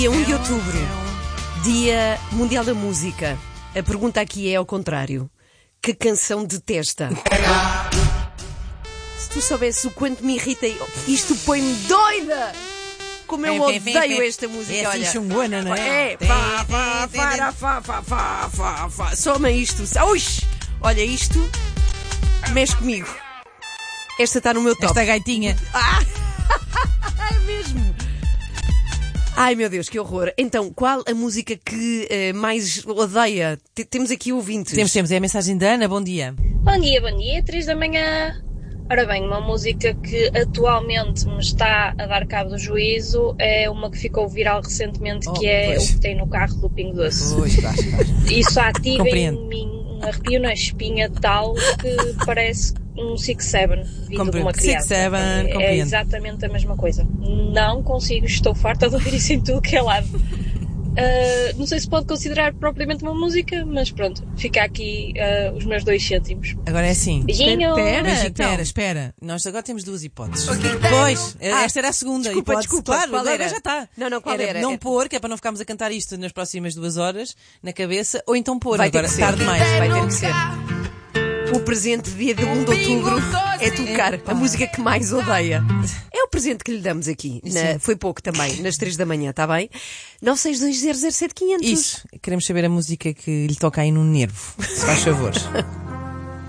Dia 1 de outubro, Dia Mundial da Música. A pergunta aqui é ao contrário. Que canção detesta? Se tu soubesse o quanto me irrita, isto põe-me doida! Como eu odeio esta música, é assim olha. chungona, não é? É, soma isto. Ux! Olha, isto mexe comigo. Esta está no meu top. Esta gaitinha. É mesmo. Ai meu Deus, que horror. Então, qual a música que mais odeia? Temos aqui ouvintes. Temos. É a mensagem da Ana. Bom dia. Bom dia, 3 da manhã. Ora bem, uma música que atualmente me está a dar cabo do juízo é uma que ficou viral recentemente, que é o que tem no carro do Pingo Doce. Pois, claro. Isso ativa Compreendo. em mim um arrepio na espinha tal que parece um 6-7 vindo de uma criança. 6-7, É compreendo. exatamente a mesma coisa. Não consigo, estou farta de ouvir isso em tudo que é lado. Não sei se pode considerar propriamente uma música, mas pronto, fica aqui os meus 2 cêntimos. Agora é assim. Beijinho! Espera. Nós agora temos duas hipóteses. Ok. Pois, esta era a segunda hipótese. Desculpa, Claro, qual agora era? já está. Não, qual era? Não pôr, que é para não ficarmos a cantar isto nas próximas 2 horas na cabeça, ou então pôr. Vai ter Agora que ser. tarde demais. Vai ter que ser. O presente dia de 1 de outubro é tocar a música que mais odeia. É o presente que lhe damos aqui. Foi pouco também, nas 3 da manhã, está bem? 962007500. Isso. Queremos saber a música que lhe toca aí no nervo. Se faz favor.